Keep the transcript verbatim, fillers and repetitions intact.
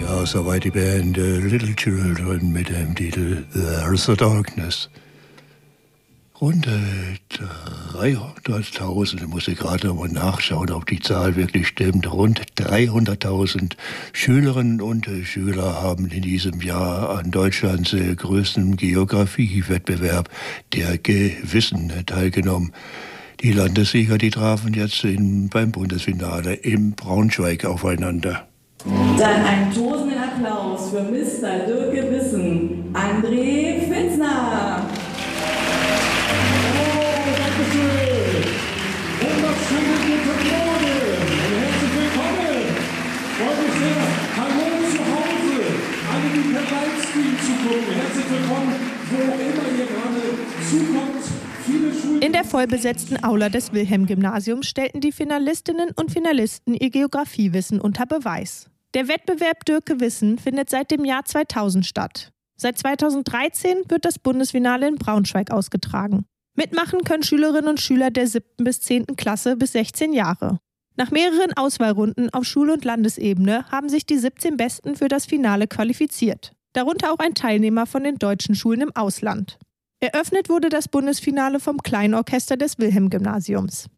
Ja, soweit die Band uh, Little Children mit dem Titel There's a Darkness. Rund dreihunderttausend, muss ich gerade mal nachschauen, ob die Zahl wirklich stimmt. Rund dreihunderttausend Schülerinnen und Schüler haben in diesem Jahr an Deutschlands größtem Geografiewettbewerb der Gewissen teilgenommen. Die Landessieger, die trafen jetzt in, beim Bundesfinale in Braunschweig aufeinander. Dann einen tosenden Applaus für Mister Dirk Gewissen, André Fitzner. Wunderschönen guten Morgen und herzlich willkommen. Freut mich sehr. Hallo zu Hause, alle, die per Livestream zugucken. Herzlich willkommen, wo immer ihr gerade zukommt. Viele Schulen. In der vollbesetzten Aula des Wilhelm-Gymnasiums stellten die Finalistinnen und Finalisten ihr Geografiewissen unter Beweis. Der Wettbewerb Dirk Gewissen findet seit dem Jahr zweitausend statt. Seit zweitausenddreizehn wird das Bundesfinale in Braunschweig ausgetragen. Mitmachen können Schülerinnen und Schüler der siebten bis zehnten Klasse bis sechzehn Jahre. Nach mehreren Auswahlrunden auf Schul- und Landesebene haben sich die siebzehn Besten für das Finale qualifiziert. Darunter auch ein Teilnehmer von den deutschen Schulen im Ausland. Eröffnet wurde das Bundesfinale vom Kleinorchester des Wilhelm-Gymnasiums.